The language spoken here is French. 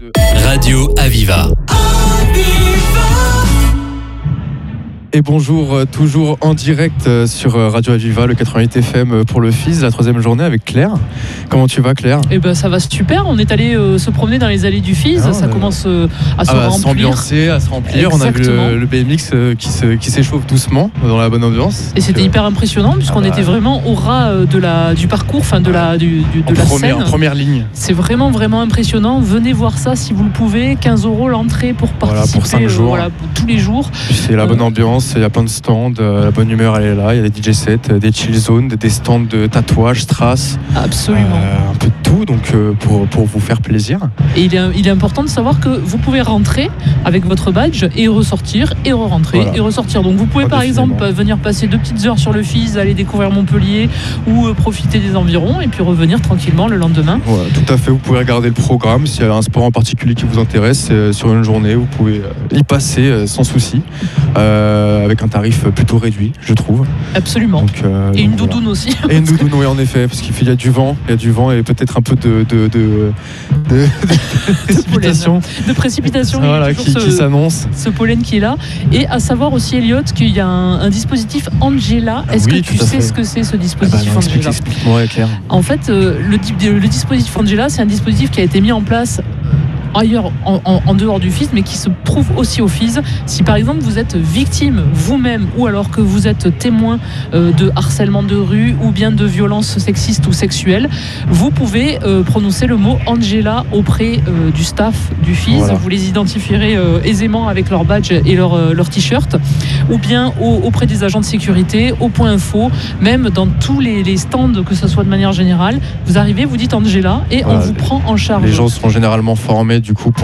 Radio Aviva. Et bonjour, toujours en direct sur Radio Aviva, le 88 FM pour le FIS, la 3e journée avec Claire. Comment tu vas, Claire ? Eh ben, ça va super, on est allé se promener dans les allées du FIS, ça commence à se remplir. S'ambiancer, à se remplir. Exactement. On a vu le BMX qui s'échauffe doucement dans la bonne ambiance. Et c'était hyper impressionnant puisqu'on était vraiment au ras du parcours, de la scène. En première ligne. C'est vraiment impressionnant. Venez voir ça si vous le pouvez. 15 € l'entrée pour participer. Pour 5 jours. Pour tous les jours. Puis c'est la bonne ambiance, il y a plein de stands, la bonne humeur elle est là, il y a des DJ sets, des chill zones, des stands de tatouage, strass. Absolument. Un peu de tout, donc pour vous faire plaisir. Et il est important de savoir que vous pouvez rentrer avec votre badge et ressortir et re-rentrer et ressortir. Donc vous pouvez par exemple venir passer 2 petites heures sur le FIS, aller découvrir Montpellier ou profiter des environs et puis revenir tranquillement le lendemain. Voilà, tout à fait, vous pouvez regarder le programme. S'il y a un sport en particulier qui vous intéresse sur une journée, vous pouvez y passer sans souci, avec un tarif plutôt réduit, je trouve. Absolument. Donc, et une doudoune aussi. Et une doudoune, oui, en effet, parce qu'il y a du vent et peut-être un peu de précipitation. De précipitation. Voilà, qui s'annonce. Ce pollen qui est là. Et à savoir aussi, Elliot, qu'il y a un dispositif Angela. Est-ce que tu sais ce que c'est, ce dispositif Angela ? Explique-moi, Claire. En fait, le dispositif Angela, c'est un dispositif qui a été mis en place ailleurs en dehors du FIS, mais qui se prouve aussi au FIS. Si par exemple vous êtes victime vous-même ou alors que vous êtes témoin de harcèlement de rue ou bien de violences sexistes ou sexuelles, vous pouvez prononcer le mot Angela auprès du staff du FIS. Voilà. Vous les identifierez aisément avec leur badge et leur t-shirt, ou bien auprès des agents de sécurité, au point info, même dans tous les stands, que ce soit de manière générale. Vous arrivez, vous dites Angela et on vous prend en charge. Les gens sont généralement formés du coup